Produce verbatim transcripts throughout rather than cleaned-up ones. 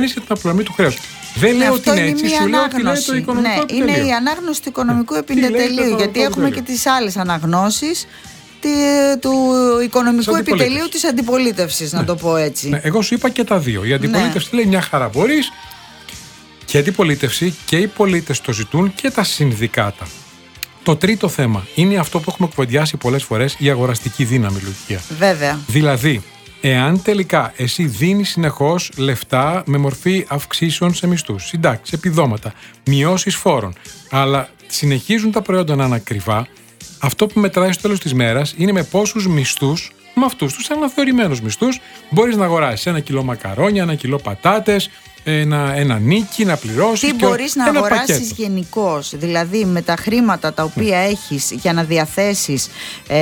για την απλωμή του χρέους. Δεν λέω ότι είναι έτσι, σου λέω ότι λέει το οικονομικό ναι, επιτελείο. Είναι η ανάγνωση του οικονομικού ναι. επιτελείου, γιατί έχουμε και τις άλλες αναγνώσεις του οικονομικού επιτελείου της αντιπολίτευσης, ναι. να το πω έτσι. Ναι, εγώ σου είπα και τα δύο. Η αντιπολίτευση ναι. λέει μια χαρά μπορείς, και η αντιπολίτευση και οι πολίτες το ζητούν και τα συνδικάτα. Το τρίτο θέμα είναι αυτό που έχουμε κουβεντιάσει πολλές φορές, η αγοραστική δύναμη, Λουκία. Βέβαια. Δηλαδή, εάν τελικά εσύ δίνεις συνεχώς λεφτά με μορφή αυξήσεων σε μισθούς, συντάξεις, επιδόματα, μειώσεις φόρων, αλλά συνεχίζουν τα προϊόντα να είναι ακριβά, αυτό που μετράει στο τέλος της μέρας είναι με πόσους μισθούς, με αυτούς τους αναθεωρημένους μισθούς, μπορείς να αγοράσεις ένα κιλό μακαρόνια, ένα κιλό πατάτες, ένα, ένα νίκη, να πληρώσεις. Τι μπορείς να αγοράσεις γενικώς, δηλαδή με τα χρήματα τα οποία mm. έχεις για να διαθέσεις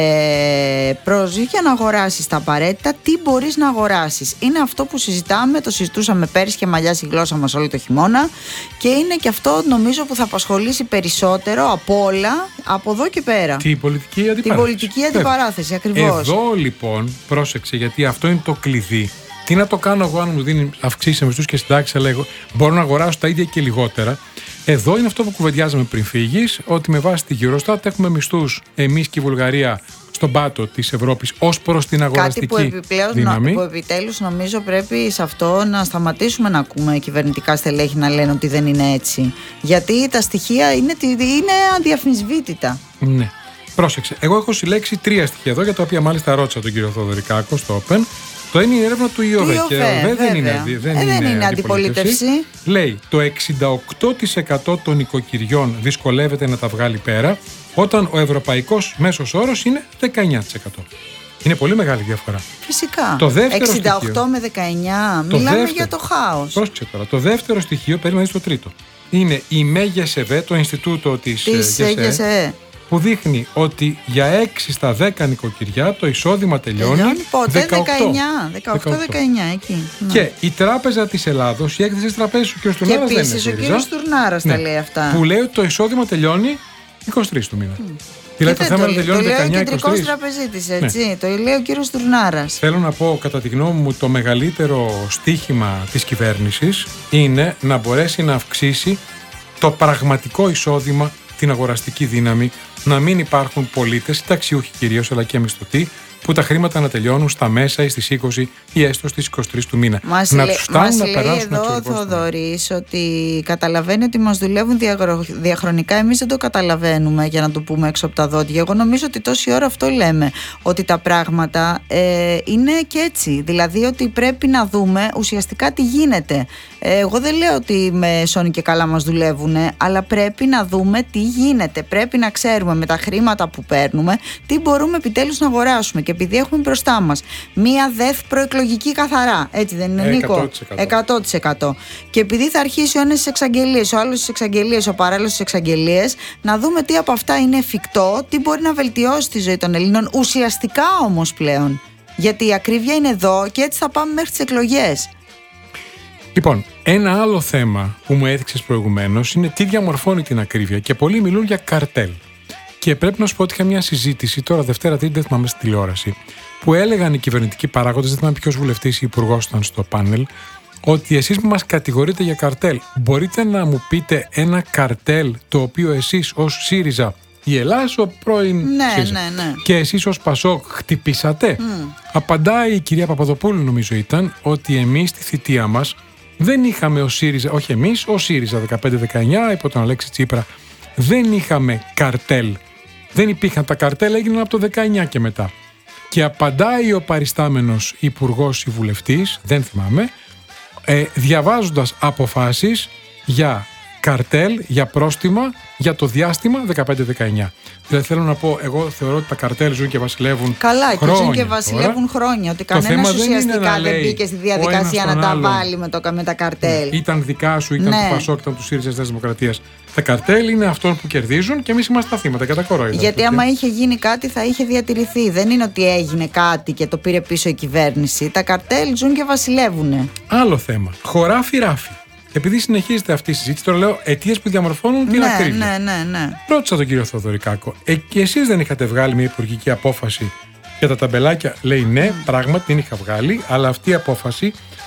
ε, προς, για να αγοράσεις τα απαραίτητα, τι μπορείς να αγοράσεις. Είναι αυτό που συζητάμε, το συζητούσαμε πέρυσι και μαλλιάσει η γλώσσα μας όλο το χειμώνα, και είναι και αυτό νομίζω που θα απασχολήσει περισσότερο από όλα από εδώ και πέρα. Την πολιτική αντιπαράθεση. Την πολιτική αντιπαράθεση, ακριβώς. Εδώ λοιπόν, πρόσεξε, γιατί αυτό είναι το κλειδί. Τι να το κάνω εγώ αν μου δίνει αυξήσεις σε μισθούς και συντάξεις, αλλά εγώ μπορώ να αγοράσω τα ίδια και λιγότερα. Εδώ είναι αυτό που κουβεντιάζαμε πριν φύγεις, ότι με βάση τη Eurostat έχουμε μισθούς εμείς και η Βουλγαρία στον πάτο της Ευρώπης ως προς την αγοραστική δύναμη. Κάτι που, επιπλέον, δύναμη. που επιτέλους νομίζω πρέπει σε αυτό να σταματήσουμε να ακούμε κυβερνητικά στελέχη να λένε ότι δεν είναι έτσι. Γιατί τα στοιχεία είναι, είναι αδιαφυσβήτητα. Ναι. Πρόσεξε. Εγώ έχω συλλέξει τρία στοιχεία εδώ, για τα οποία μάλιστα ρώτησα τον κύριο Θοδωρικάκο στο Open. Το είναι η έρευνα του ΙΟΒΕ και βέβαια, δεν είναι, δεν ε, είναι, δεν είναι αντιπολίτευση. Λέει το εξήντα οκτώ τοις εκατό των οικοκυριών δυσκολεύεται να τα βγάλει πέρα, όταν ο ευρωπαϊκός μέσος όρος είναι δεκαεννιά τοις εκατό. Είναι πολύ μεγάλη διαφορά. Φυσικά. Το δεύτερο εξήντα οκτώ στοιχείο, με δεκαεννιά. Μιλάμε δεύτερο, για το χάος. Πρόσεξε τώρα. Το δεύτερο στοιχείο, περίμενε το τρίτο. Είναι η ΜΕΓΕΣΕΒΕ, το Ινστιτούτο της, της ΓΕΣΕ, που δείχνει ότι για έξι στα δέκα νοικοκυριά το εισόδημα τελειώνει, τελειώνει πότε, δεκαεννιά, δεκαοκτώ δεκαεννιά εκεί. Ναι. Και η Τράπεζα της Ελλάδος, η έκθεση της Τραπέζης του κ. Τουρνάρας, και επίσης ο κ. Τουρνάρας ναι, τα λέει αυτά, που λέει ότι το εισόδημα τελειώνει είκοσι τρεις του μήνα. Mm. Δηλαδή το θέμα το, τελειώνει το δεκαεννιά είκοσι τρεις. Το λέει ο κεντρικός τραπεζίτης, έτσι. Ναι. Το λέει ο κ. Τουρνάρας. Θέλω να πω, κατά τη γνώμη μου, το μεγαλύτερο στίχημα της κυβέρνησης είναι να μπορέσει να αυξήσει το πραγματικό εισόδημα, την αγοραστική δύναμη, να μην υπάρχουν πολίτες, ταξιούχοι κυρίως, αλλά και μισθωτοί, που τα χρήματα να τελειώνουν στα μέσα ή στις είκοσι ή έστω στις είκοσι τρεις του μήνα. Μας να λέ, τους φτάνουν να Μας περάσουν λέει εδώ ο Θοδωρής ότι καταλαβαίνει ότι μας δουλεύουν διαχρονικά. Εμείς δεν το καταλαβαίνουμε, για να το πούμε έξω από τα δόντια. Εγώ νομίζω ότι τόση ώρα αυτό λέμε, ότι τα πράγματα ε, είναι και έτσι. Δηλαδή ότι πρέπει να δούμε ουσιαστικά τι γίνεται. Ε, εγώ δεν λέω ότι με σώνει και καλά μας δουλεύουν, αλλά πρέπει να δούμε τι γίνεται. Πρέπει να ξέρουμε με τα χρήματα που παίρνουμε τι μπορούμε επιτέλους να αγοράσουμε. Και επειδή έχουμε μπροστά μας μία ΔΕΘ προεκλογική καθαρά, έτσι δεν είναι, Νίκο? εκατό τοις εκατό. εκατό τοις εκατό. Και επειδή θα αρχίσει ο ένας στις εξαγγελίες, ο άλλος στις εξαγγελίες, ο παράλληλος στις εξαγγελίες, να δούμε τι από αυτά είναι εφικτό, τι μπορεί να βελτιώσει τη ζωή των Ελλήνων ουσιαστικά όμως πλέον. Γιατί η ακρίβεια είναι εδώ και έτσι θα πάμε μέχρι τις εκλογές. Λοιπόν, ένα άλλο θέμα που μου έδειξες προηγουμένως είναι τι διαμορφώνει την ακρίβεια, και πολλοί μιλούν για καρτέλ. Και πρέπει να σου πω ότι είχα μια συζήτηση τώρα Δευτέρα, Τρίτη, δεν θυμάμαι, στη τηλεόραση, που έλεγαν οι κυβερνητικοί παράγοντες, δεν θυμάμαι ποιος βουλευτής ή υπουργός ήταν στο πάνελ, ότι εσείς που μας κατηγορείτε για καρτέλ, μπορείτε να μου πείτε ένα καρτέλ το οποίο εσείς ως ΣΥΡΙΖΑ, η Ελλάς, ο πρώην ναι, ΣΥΡΙΖΑ, ναι, ναι. και εσείς ως ΠΑΣΟΚ χτυπήσατε? Mm. Απαντάει η κυρία Παπαδοπούλου, νομίζω ήταν, ότι εμείς στη θητεία μας δεν είχαμε ως ΣΥΡΙΖΑ, όχι εμείς, ως ΣΥΡΙΖΑ δεκαπέντε δεκαεννιά, υπό τον Αλέξη Τσίπρα, δεν είχαμε καρτέλ. Δεν υπήρχαν. Τα καρτέλ, έγιναν από το δεκαεννιά και μετά. Και απαντάει ο παριστάμενος υπουργός ή βουλευτής, δεν θυμάμαι, ε, διαβάζοντας αποφάσεις για καρτέλ, για πρόστιμα, για το διάστημα δεκαπέντε δεκαεννιά. Δηλαδή θέλω να πω, εγώ θεωρώ ότι τα καρτέλ ζουν και βασιλεύουν Καλά, χρόνια. Καλά, και ζουν και βασιλεύουν τώρα. χρόνια. Ότι κανένας ουσιαστικά δεν μπήκε στη διαδικασία να τα βάλει με, το, με τα καρτέλ. Ήταν δικά σου, ήταν ναι. του ΠΑΣΟΚ, ήταν του ΣΥΡΙΖΑ, της Δημοκρατίας. Τα καρτέλ είναι αυτών που κερδίζουν και εμείς είμαστε τα θύματα και τα κορόιδα. Γιατί άμα είχε γίνει κάτι θα είχε διατηρηθεί. Δεν είναι ότι έγινε κάτι και το πήρε πίσω η κυβέρνηση. Τα καρτέλ ζουν και βασιλεύουν. Άλλο θέμα. Χωράφι-ράφι. Επειδή συνεχίζεται αυτή η συζήτηση, τώρα λέω αιτίες που διαμορφώνουν την ναι, ακρίβεια. Ναι, ναι, ναι. Ρώτησα τον κύριο Θοδωρικάκο, ε, και εσείς δεν είχατε βγάλει μια υπουργική απόφαση για τα ταμπελάκια? Λέει ναι, mm. πράγματι την είχα βγάλει, αλλά αυτή η απόφαση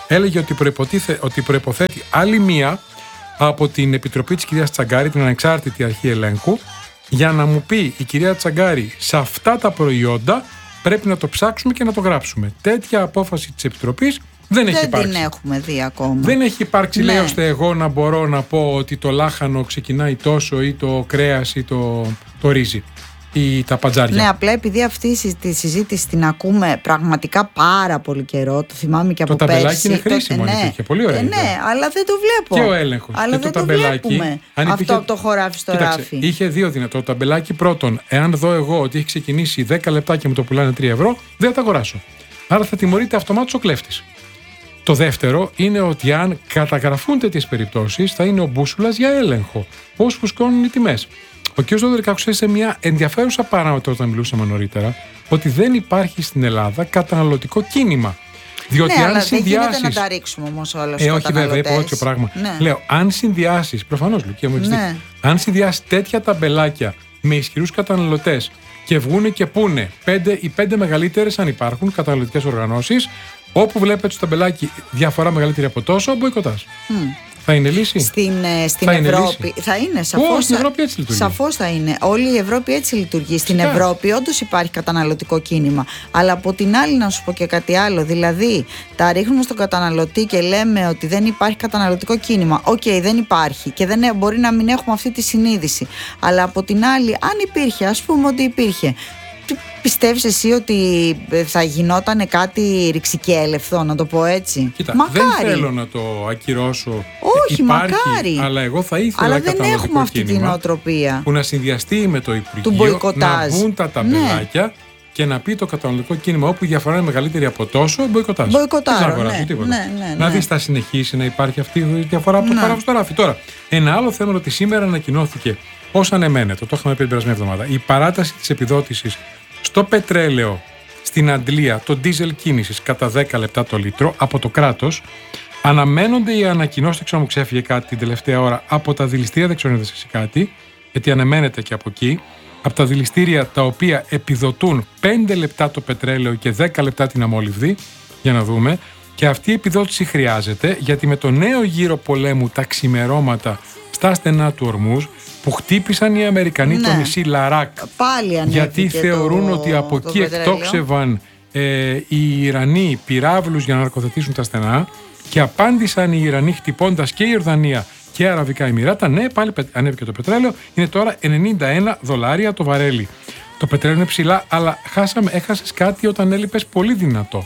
έλεγε ότι, ότι προϋποθέτει άλλη μία από την Επιτροπή της κυρίας Τσαγκάρη, την Ανεξάρτητη Αρχή Ελέγχου, για να μου πει η κυρία Τσαγκάρη, σε αυτά τα προϊόντα πρέπει να το ψάξουμε και να το γράψουμε. Τέτοια απόφαση της Επιτροπής δεν έχει υπάρξει. Δεν την έχουμε δει ακόμα. Δεν έχει υπάρξει, ναι. λέει, ώστε εγώ να μπορώ να πω ότι το λάχανο ξεκινάει τόσο ή το κρέας ή το, το ρύζι ή τα παντζάρια. Ναι, απλά επειδή αυτή τη συζήτηση την ακούμε πραγματικά πάρα πολύ καιρό, το θυμάμαι και από το πέρσι. Το ταμπελάκι είναι χρήσιμο, το, αν ναι, υπήρχε. Πολύ ωραία. Ε, ναι, αλλά δεν το βλέπω. Και ο έλεγχος. Αλλά και δεν το, το ταμπελάκι, βλέπουμε αν αυτό υπήρχε... από το χωράφι στο Κοίταξε, ράφι. Είχε δύο δυνατό. Το ταμπελάκι πρώτον, εάν δω εγώ ότι έχει ξεκινήσει δέκα λεπτά και μου το πουλάνε τρία ευρώ, δεν θα τα αγοράσω. Άρα θα τιμωρείται αυτομάτως ο κλέφτης. Το δεύτερο είναι ότι αν καταγραφούν τέτοιες περιπτώσεις, θα είναι ο μπούσουλας για έλεγχο. Πώς φουσκώνουν οι τιμές. Ο κ. Δωδερικάκος έζησε μια ενδιαφέρουσα παράμετρο όταν μιλούσαμε νωρίτερα, ότι δεν υπάρχει στην Ελλάδα καταναλωτικό κίνημα. Διότι ναι, αν αλλά συνδυάσεις. Δεν γίνεται να τα ρίξουμε όμως όλα στους Ε, όχι βέβαια, είπα καταναλωτές. όποιο πράγμα. Ναι. Λέω, αν συνδυάσεις, προφανώς Λουκία μου έχεις Ναι. δίκιο, αν συνδυάσεις τέτοια ταμπελάκια με ισχυρούς καταναλωτές και βγούνε και πούνε πέντε, οι πέντε μεγαλύτερες, αν υπάρχουν, καταναλωτικές οργανώσεις, όπου βλέπετε στο ταμπελάκι διαφορά μεγαλύτερη από τόσο, μποϊκοτάζ. Mm. Θα είναι λύση. Στην, στην θα Ευρώπη. Είναι θα είναι, σαφώς. Ω, στην Ευρώπη έτσι λειτουργεί. Σαφώς θα είναι. Όλη η Ευρώπη έτσι λειτουργεί. Στην Φυσικά. Ευρώπη όντως υπάρχει καταναλωτικό κίνημα. Αλλά από την άλλη, να σου πω και κάτι άλλο. Δηλαδή, τα ρίχνουμε στον καταναλωτή και λέμε ότι δεν υπάρχει καταναλωτικό κίνημα. Οκ, okay, δεν υπάρχει. Και δεν, μπορεί να μην έχουμε αυτή τη συνείδηση. Αλλά από την άλλη, αν υπήρχε, ας πούμε ότι υπήρχε. Πιστεύεις εσύ ότι θα γινόταν κάτι ρηξικέλευθο, να το πω έτσι? Κοίτα, μακάρι. Δεν θέλω να το ακυρώσω. Όχι, υπάρχει, μακάρι. Αλλά εγώ θα ήθελα αλλά δεν έχουμε αυτή την νοοτροπία που να συνδυαστεί με το Υπουργείο, να βγουν τα ταμπελάκια ναι. και να πει το καταναλωτικό κίνημα όπου η διαφορά είναι μεγαλύτερη από τόσο, μποϊκοτάζ. Μποϊκοτάρω, ναι, ναι, ναι. Να δεις θα συνεχίσει να υπάρχει αυτή η διαφορά από το ναι. χωράφι στο ράφι. Τώρα, ένα άλλο θέμα ότι σήμερα ανακοινώθηκε ως ανεμένετο, το είχαμε πει την περασμένη εβδομάδα, η παράταση της επιδότησης στο πετρέλαιο στην Αντλία, το ντίζελ κίνησης κατά δέκα λεπτά το λίτρο από το κράτος. Αναμένονται οι ανακοινώσεις, δεν ξέρω αν μου ξέφυγε κάτι την τελευταία ώρα, από τα δηληστήρια, δεν ξέρω αν είδες εσύ κάτι, γιατί αναμένεται και από εκεί, από τα δηληστήρια τα οποία επιδοτούν πέντε λεπτά το πετρέλαιο και δέκα λεπτά την αμόλυβδη, για να δούμε, και αυτή η επιδότηση χρειάζεται γιατί με το νέο γύρο πολέμου τα ξημερώματα στα στενά του Ορμούζ, που χτύπησαν οι Αμερικανοί ναι. το νησί Λαράκ. Πάλι γιατί θεωρούν το, ότι από εκεί εκτόξευαν ε, οι Ιρανοί πυράβλους για να ναρκοθετήσουν τα στενά και απάντησαν οι Ιρανοί χτυπώντας και η Ιορδανία και Αραβικά Εμιράτα. Ναι, πάλι ανέβηκε το πετρέλαιο. Είναι τώρα ενενήντα ένα δολάρια το βαρέλι. Το πετρέλαιο είναι ψηλά, αλλά χάσαμε, έχασες κάτι όταν έλειπες πολύ δυνατό.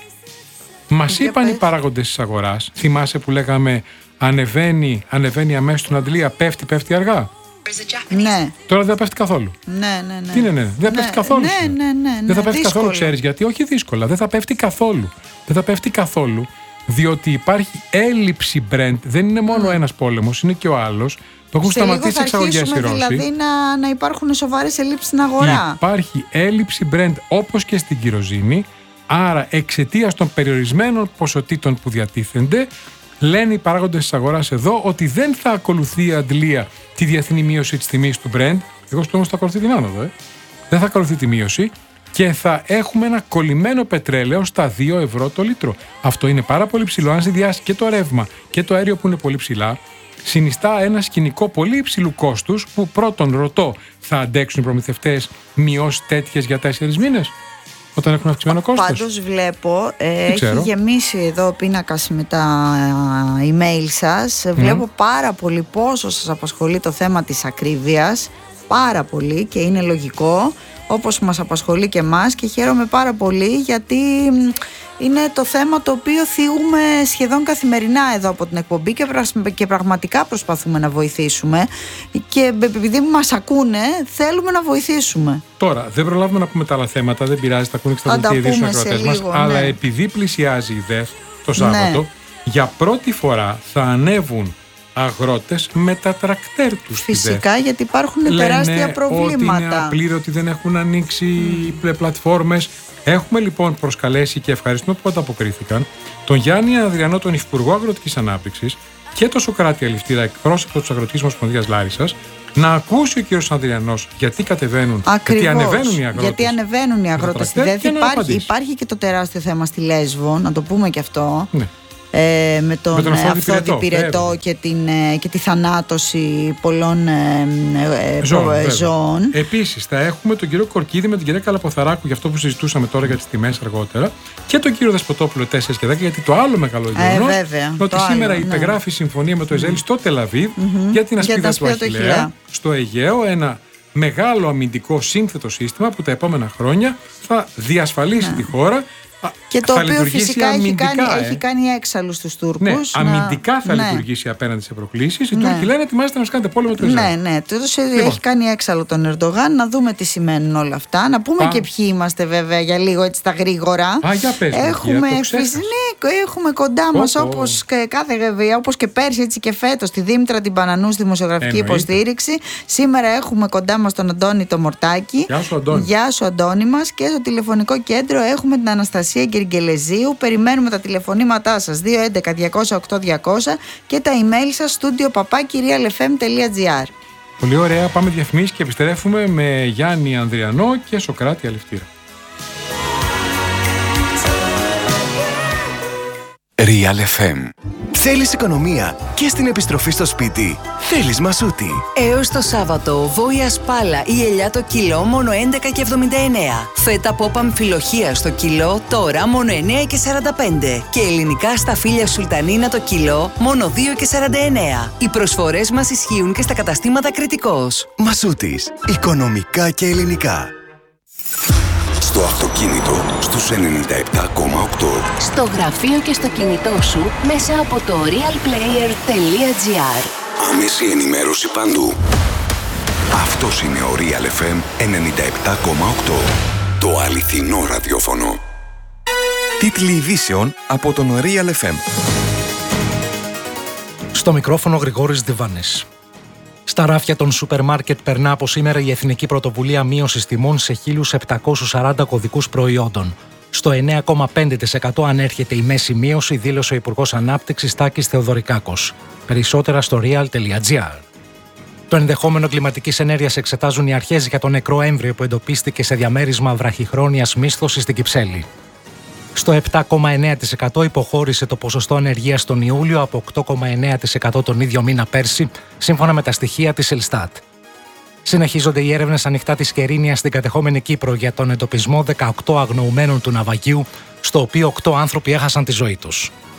Μας είπαν οι παράγοντες της αγοράς, θυμάσαι που λέγαμε ανεβαίνει, ανεβαίνει αμέσως στην Αντλία, πέφτει, πέφτει αργά. Ναι. Τώρα δεν θα πέφτει καθόλου. Ναι, ναι, ναι. Τι είναι, ναι, δεν θα ναι, πέφτει καθόλου. Ναι, ναι, ναι, ναι, δεν θα πέφτει δύσκολο. καθόλου, ξέρεις γιατί? Όχι δύσκολα, δεν θα πέφτει καθόλου. Δεν θα πέφτει καθόλου, διότι υπάρχει έλλειψη Brent. Δεν είναι μόνο mm. ένας πόλεμος, είναι και ο άλλος. Το έχουν σταματήσει εξαγωγές οι Ρώσοι. Δηλαδή να, να υπάρχουν σοβαρές ελλείψεις στην αγορά. Υπάρχει έλλειψη Brent όπως και στην κυροζήνη. Άρα, εξαιτίας των περιορισμένων ποσοτήτων που διατίθενται, λένε οι παράγοντες της αγοράς εδώ ότι δεν θα ακολουθεί η Αντλία τη διεθνή μείωση της τιμής του Brent. Εγώ στο όμως θα ακολουθεί την άνοδο, ε. Δεν θα ακολουθεί τη μείωση και θα έχουμε ένα κολλημένο πετρέλαιο στα δύο ευρώ το λίτρο. Αυτό είναι πάρα πολύ ψηλό. Αν συνδυάσει και το ρεύμα και το αέριο που είναι πολύ ψηλά, συνιστά ένα σκηνικό πολύ υψηλού κόστους που πρώτον ρωτώ, θα αντέξουν οι προμηθευτές μειώσεις τέτοιες για τέσσερις μήνες? Όταν έχουν αυξημένο κόστος. Πάντως βλέπω, ε, έχει γεμίσει εδώ ο πίνακας με τα ε, email σας. Mm. Βλέπω πάρα πολύ πόσο σας απασχολεί το θέμα της ακρίβειας. Πάρα πολύ και είναι λογικό, όπως μας απασχολεί και εμάς, και χαίρομαι πάρα πολύ γιατί είναι το θέμα το οποίο θίγουμε σχεδόν καθημερινά εδώ από την εκπομπή και, και πραγματικά προσπαθούμε να βοηθήσουμε και επειδή μας ακούνε θέλουμε να βοηθήσουμε. Τώρα δεν προλάβουμε να πούμε τα άλλα θέματα, δεν πειράζει, τα ακούνε και τα δελτία ειδήσεων στους ακροατές μας, ναι. Αλλά επειδή πλησιάζει η ΔΕΘ το Σάββατο, ναι. για πρώτη φορά θα ανέβουν αγρότες με τα τρακτέρ τους. Φυσικά, γιατί υπάρχουν λένε τεράστια προβλήματα. Ότι είναι απλήρωτοι, δεν έχουν ανοίξει mm. πλατφόρμες. Έχουμε λοιπόν προσκαλέσει και ευχαριστούμε που ανταποκρίθηκαν τον Γιάννη Ανδριανό, τον Υφυπουργό Αγροτικής Ανάπτυξης, και τον Σωκράτη Αληφτήρα, εκπρόσωπο της Αγροτικής Ομοσπονδίας Λάρισσας, να ακούσει ο κύριος Ανδριανός γιατί κατεβαίνουν, Ακριβώς, γιατί ανεβαίνουν οι αγρότες. Γιατί ανεβαίνουν οι αγρότες. τρακτέρ, υπάρχει, υπάρχει και το τεράστιο θέμα στη Λέσβο, να το πούμε και αυτό. Ναι. ε, με τον, με τον αυθόδη πυρετό, πυρετό και, την, ε, και τη θανάτωση πολλών ε, ε, ζώων. ζώων. Επίσης θα έχουμε τον κύριο Κορκίδη με την κυρία Καλαποθαράκου, για αυτό που συζητούσαμε τώρα για τις τιμές αργότερα, και τον κύριο Δεσποτόπουλο τέσσερα και δέκα, γιατί το άλλο μεγάλο γεγονός ε, ότι σήμερα άλλο, υπεγράφει ναι. συμφωνία με το Ισραήλ στο Τελαβίβ mm-hmm. για την ασπίδα του Αχιλλέα στο Αιγαίο, ένα μεγάλο αμυντικό σύνθετο σύστημα που τα επόμενα χρόνια θα διασφαλίσει ναι. τη χώρα. Και το οποίο φυσικά έχει κάνει, ε. έχει κάνει έξαλλους τους Τούρκους. Ναι, να... αμυντικά θα ναι. λειτουργήσει απέναντι σε προκλήσεις. Οι ναι. Τούρκοι λένε ετοιμάζεται να σκάνετε πόλεμο του Ισραήλ. Ναι, ναι. Τόσο λοιπόν. Έχει κάνει έξαλλο τον Ερντογάν. Να δούμε τι σημαίνουν όλα αυτά. Να πούμε Α. και ποιοι είμαστε βέβαια για λίγο έτσι τα γρήγορα. Α, για πες, έχουμε, για, ναι, έχουμε κοντά μας όπως και, κάθε, όπως και πέρσι έτσι και φέτος τη Δήμητρα την Πανανού στη δημοσιογραφική Εννοείται. υποστήριξη. Σήμερα έχουμε κοντά μας τον Αντώνη το Μορτάκη. Γεια σου, Αντώνη. Γεια σου, Αντώνη μας. Και στο τηλεφωνικό κέντρο έχουμε την Αναστασία Γκεργελεζίου. Περιμένουμε τα τηλεφωνήματά σας δύο έντεκα διακόσια οκτώ διακόσια και τα email σας studio παπάκι real f m τελεία g r. Πολύ ωραία, πάμε διαφημίσεις και επιστρέφουμε με Γιάννη Ανδριανό και Σοκράτη Αλευτήρα. Real εφ εμ. Θέλεις οικονομία και στην επιστροφή στο σπίτι? Θέλεις Μασούτη. Έως το Σάββατο, βόηα σπάλα ή ελιά το κιλό μόνο έντεκα και εβδομήντα εννέα. Φέτα πόπα αμφιλοχεία στο κιλό τώρα μόνο εννέα και σαράντα πέντε. Και ελληνικά σταφύλια σουλτανίνα το κιλό μόνο δύο και σαράντα εννέα. Οι προσφορές μας ισχύουν και στα καταστήματα Κρητικός. Μασούτης. Οικονομικά και ελληνικά. Στο αυτοκίνητο στους ενενήντα επτά κόμμα οκτώ. Στο γραφείο και στο κινητό σου μέσα από το real player τελεία g r. Άμεση ενημέρωση παντού. Αυτός είναι ο Real εφ εμ ενενήντα επτά κόμμα οκτώ. Το αληθινό ραδιόφωνο. Τίτλοι ειδήσεων από τον Real εφ εμ. Στο μικρόφωνο Γρηγόρης Διβάνης. Στα ράφια των σούπερ μάρκετ περνά από σήμερα η Εθνική Πρωτοβουλία Μείωσης Τιμών σε χίλιους επτακόσιους σαράντα κωδικούς προϊόντων. Στο εννέα κόμμα πέντε τοις εκατό ανέρχεται η μέση μείωση, δήλωσε ο Υπουργός Ανάπτυξης Τάκης Θεοδωρικάκος. Περισσότερα στο real τελεία g r. Το ενδεχόμενο κλιματικής ενέργειας εξετάζουν οι αρχές για το νεκρό έμβριο που εντοπίστηκε σε διαμέρισμα βραχυχρόνιας μίσθωσης στην Κυψέλη. Στο επτά κόμμα εννέα τοις εκατό υποχώρησε το ποσοστό ανεργίας τον Ιούλιο από οκτώ κόμμα εννέα τοις εκατό τον ίδιο μήνα πέρσι, σύμφωνα με τα στοιχεία της Ελστάτ. Συνεχίζονται οι έρευνες ανοιχτά της Κερίνιας στην κατεχόμενη Κύπρο για τον εντοπισμό δεκαοκτώ αγνοουμένων του ναυαγίου, στο οποίο οκτώ άνθρωποι έχασαν τη ζωή τους.